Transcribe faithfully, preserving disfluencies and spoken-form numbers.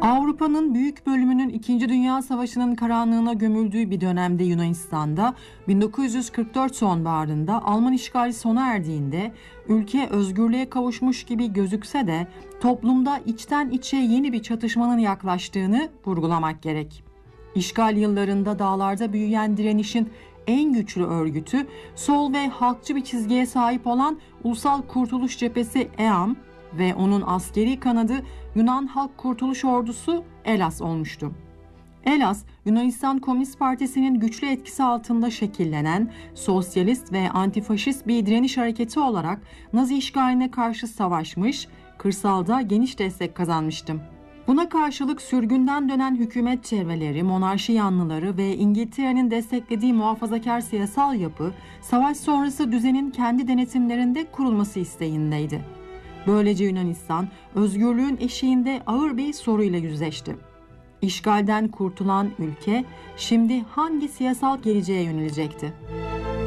Avrupa'nın büyük bölümünün İkinci Dünya Savaşı'nın karanlığına gömüldüğü bir dönemde Yunanistan'da bin dokuz yüz kırk dört sonbaharında Alman işgali sona erdiğinde ülke özgürlüğe kavuşmuş gibi gözükse de toplumda içten içe yeni bir çatışmanın yaklaştığını vurgulamak gerek. İşgal yıllarında dağlarda büyüyen direnişin en güçlü örgütü sol ve halkçı bir çizgiye sahip olan Ulusal Kurtuluş Cephesi E A M ve onun askeri kanadı Yunan Halk Kurtuluş Ordusu ELAS olmuştu. ELAS, Yunanistan Komünist Partisi'nin güçlü etkisi altında şekillenen sosyalist ve antifaşist bir direniş hareketi olarak Nazi işgaline karşı savaşmış, kırsalda geniş destek kazanmıştı. Buna karşılık sürgünden dönen hükümet çevreleri, monarşi yanlıları ve İngiltere'nin desteklediği muhafazakar siyasal yapı, savaş sonrası düzenin kendi denetimlerinde kurulması isteğindeydi. Böylece Yunanistan, özgürlüğün eşiğinde ağır bir soruyla yüzleşti. İşgalden kurtulan ülke, şimdi hangi siyasal geleceğe yönelecekti?